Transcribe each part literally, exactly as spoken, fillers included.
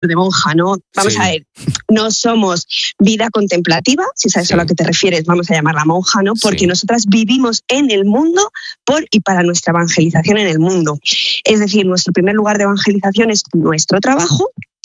de monja, ¿no? Vamos Sí. a ver, no somos vida contemplativa, si sabes Sí. a lo que te refieres, vamos a llamarla monja, ¿no? Porque Sí. nosotras vivimos en el mundo por y para nuestra evangelización en el mundo. Es decir, nuestro primer lugar de evangelización es nuestro trabajo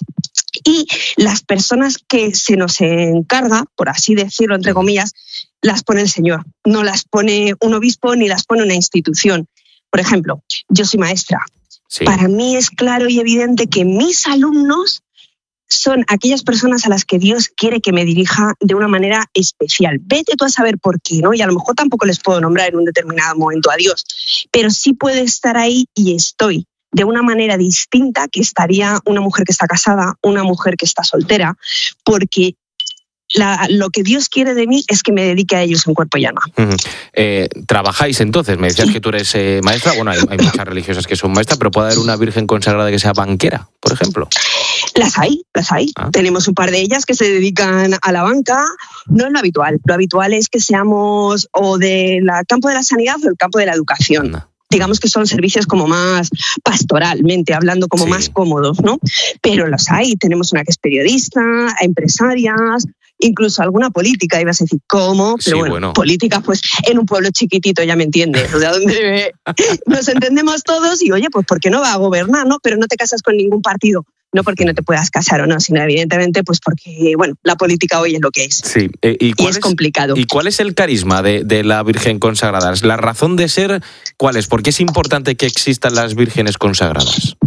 y las personas que se nos encarga, por así decirlo, entre comillas, las pone el Señor. No las pone un obispo ni las pone una institución. Por ejemplo, yo soy maestra. Sí. Para mí es claro y evidente que mis alumnos son aquellas personas a las que Dios quiere que me dirija de una manera especial. Vete tú a saber por qué, ¿no? Y a lo mejor tampoco les puedo nombrar en un determinado momento a Dios, pero sí puede estar ahí y estoy de una manera distinta que estaría una mujer que está casada, una mujer que está soltera, porque La, lo que Dios quiere de mí es que me dedique a ellos en cuerpo y alma. Uh-huh. Eh, ¿Trabajáis entonces? Me decías que tú eres eh, maestra. Bueno, hay, hay muchas religiosas que son maestras, pero ¿puede haber una virgen consagrada que sea banquera, por ejemplo? Las hay, las hay. Ah. Tenemos un par de ellas que se dedican a la banca. No es lo habitual. Lo habitual es que seamos o del campo de la sanidad o del campo de la educación. No. Digamos que son servicios como más pastoralmente, hablando como Sí. más cómodos, ¿no? Pero los hay. Tenemos una que es periodista, empresarias, incluso alguna política, ibas a decir cómo, pero Sí, bueno, bueno. política, pues en un pueblo chiquitito, ya me entiendes, o sea, donde nos entendemos todos y oye, pues ¿por qué no va a gobernar, no? Pero no te casas con ningún partido, no porque no te puedas casar o no, sino evidentemente pues porque, bueno, la política hoy es lo que es. Sí. Eh, ¿y, Y cuál es complicado. ¿Y cuál es el carisma de, de la Virgen consagrada? ¿La razón de ser cuál es? ¿Por qué es importante que existan las vírgenes consagradas?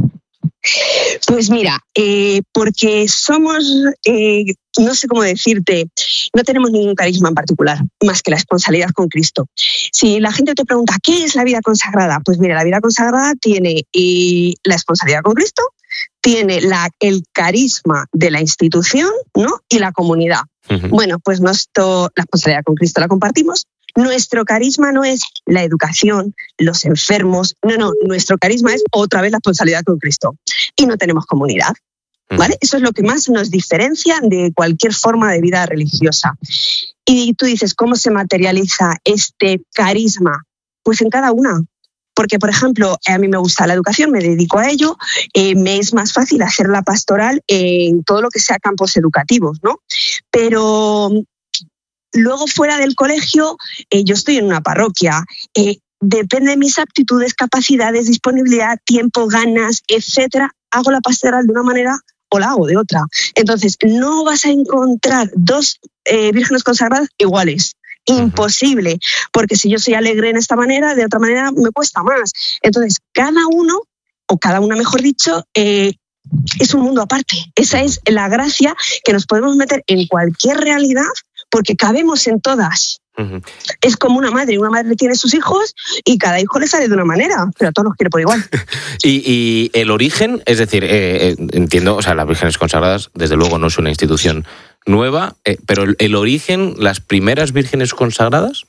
Pues mira, eh, porque somos, eh, no sé cómo decirte, no tenemos ningún carisma en particular, más que la responsabilidad con Cristo. Si la gente te pregunta, ¿qué es la vida consagrada? Pues mira, la vida consagrada tiene eh, la responsabilidad con Cristo, tiene la, el carisma de la institución, ¿no? Y la comunidad. Uh-huh. Bueno, pues nuestro, la responsabilidad con Cristo la compartimos. Nuestro carisma no es la educación, los enfermos, no, no, nuestro carisma es otra vez la responsabilidad con Cristo. Y no tenemos comunidad, ¿vale? Eso es lo que más nos diferencia de cualquier forma de vida religiosa. Y tú dices, ¿cómo se materializa este carisma? Pues en cada una. Porque, por ejemplo, a mí me gusta la educación, me dedico a ello, eh, me es más fácil hacer la pastoral en todo lo que sea campos educativos, ¿no? Pero luego fuera del colegio, eh, yo estoy en una parroquia, eh, depende de mis aptitudes, capacidades, disponibilidad, tiempo, ganas, etcétera, hago la pastoral de una manera o la hago de otra. Entonces, no vas a encontrar dos eh, vírgenes consagradas iguales. Imposible, porque si yo soy alegre en esta manera, de otra manera me cuesta más. Entonces, cada uno, o cada una mejor dicho, eh, es un mundo aparte. Esa es la gracia, que nos podemos meter en cualquier realidad porque cabemos en todas. Uh-huh. Es como una madre, una madre tiene sus hijos y cada hijo le sale de una manera, pero a todos los quiere por igual. y, y el origen, es decir, eh, eh, entiendo, o sea, las vírgenes consagradas, desde luego no es una institución nueva, eh, pero el, el origen, las primeras vírgenes consagradas.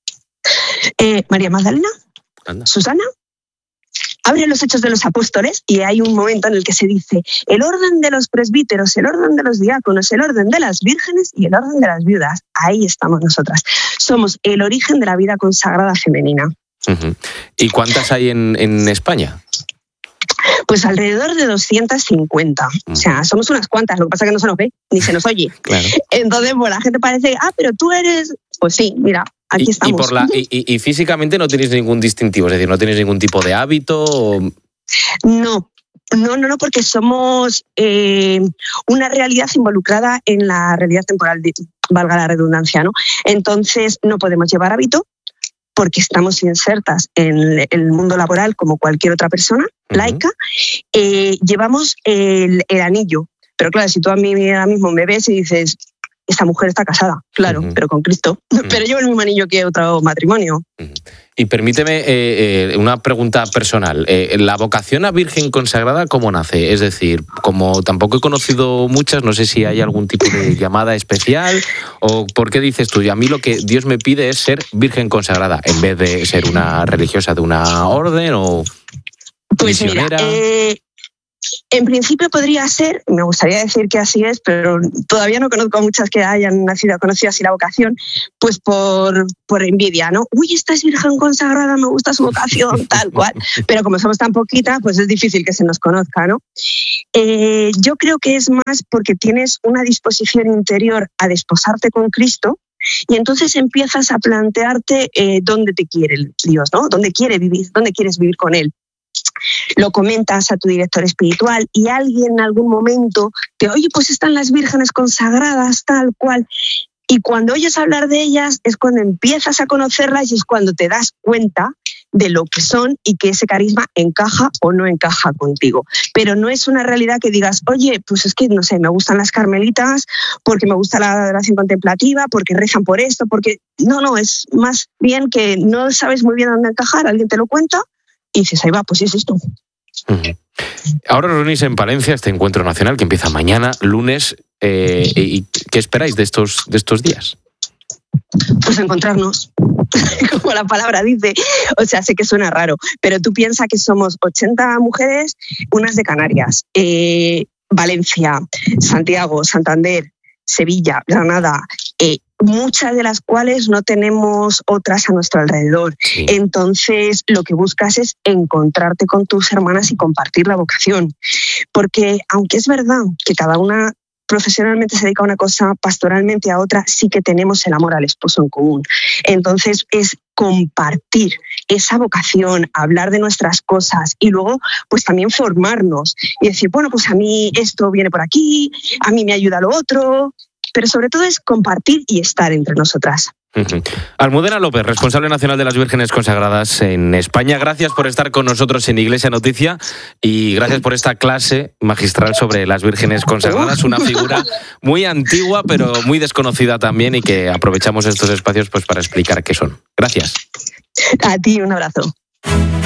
Eh, María Magdalena, Anda. Susana. Abre los Hechos de los Apóstoles y hay un momento en el que se dice el orden de los presbíteros, el orden de los diáconos, el orden de las vírgenes y el orden de las viudas. Ahí estamos nosotras. Somos el origen de la vida consagrada femenina. Uh-huh. ¿Y cuántas hay en, en España? Pues alrededor de doscientas cincuenta. Uh-huh. O sea, somos unas cuantas, lo que pasa es que no se nos ve ni se nos oye. Claro. Entonces, pues la gente parece, ah, pero tú eres... Pues sí, mira, aquí y, estamos. Y, por la, y, y, y físicamente no tenéis ningún distintivo, es decir, no tenéis ningún tipo de hábito. O... No, no, no, no, porque somos eh, una realidad involucrada en la realidad temporal, valga la redundancia, ¿no? Entonces no podemos llevar hábito porque estamos insertas en el mundo laboral como cualquier otra persona, uh-huh. laica. Eh, llevamos el, el anillo, pero claro, si tú a mí ahora mismo me ves y dices... Esta mujer está casada, claro, uh-huh. pero con Cristo. Uh-huh. Pero llevo el mismo anillo que otro matrimonio. Uh-huh. Y permíteme eh, eh, una pregunta personal. Eh, ¿La vocación a Virgen consagrada cómo nace? Es decir, como tampoco he conocido muchas, no sé si hay algún tipo de llamada especial o por qué dices tú, y a mí lo que Dios me pide es ser Virgen consagrada en vez de ser una religiosa de una orden o pues misionera. Mira, eh... En principio podría ser, me gustaría decir que así es, pero todavía no conozco a muchas que hayan nacido, conocido así la vocación, pues por, por envidia, ¿no? Uy, esta es virgen consagrada, me gusta su vocación, tal cual. Pero como somos tan poquitas, pues es difícil que se nos conozca, ¿no? Eh, yo creo que es más porque tienes una disposición interior a desposarte con Cristo y entonces empiezas a plantearte eh, dónde te quiere Dios, ¿no? Dónde quiere vivir, dónde quieres vivir con Él. Lo comentas a tu director espiritual y alguien en algún momento te oye, pues están las vírgenes consagradas, tal cual. Y cuando oyes hablar de ellas es cuando empiezas a conocerlas y es cuando te das cuenta de lo que son y que ese carisma encaja o no encaja contigo. Pero no es una realidad que digas, oye, pues es que, no sé, me gustan las carmelitas porque me gusta la adoración contemplativa, porque rezan por esto, porque... No, no, es más bien que no sabes muy bien dónde encajar, alguien te lo cuenta y dices, ahí va, pues sí es esto. Uh-huh. Ahora reunís en Palencia este encuentro nacional que empieza mañana, lunes. Eh, ¿Y qué esperáis de estos, de estos días? Pues encontrarnos, como la palabra dice. O sea, sé que suena raro, pero tú piensas que somos ochenta mujeres, unas de Canarias, eh, Valencia, Santiago, Santander, Sevilla, Granada, eh, muchas de las cuales no tenemos otras a nuestro alrededor. Sí. Entonces, lo que buscas es encontrarte con tus hermanas y compartir la vocación. Porque, aunque es verdad que cada una profesionalmente se dedica a una cosa, pastoralmente a otra, sí que tenemos el amor al esposo en común. Entonces, es compartir esa vocación, hablar de nuestras cosas y luego, pues también formarnos y decir, bueno, pues a mí esto viene por aquí, a mí me ayuda lo otro, pero sobre todo es compartir y estar entre nosotras. Uh-huh. Almudena López, responsable nacional de las Vírgenes Consagradas en España. Gracias por estar con nosotros en Iglesia Noticia y gracias por esta clase magistral sobre las Vírgenes Consagradas, una figura muy antigua pero muy desconocida también y que aprovechamos estos espacios pues para explicar qué son. Gracias. A ti, un abrazo.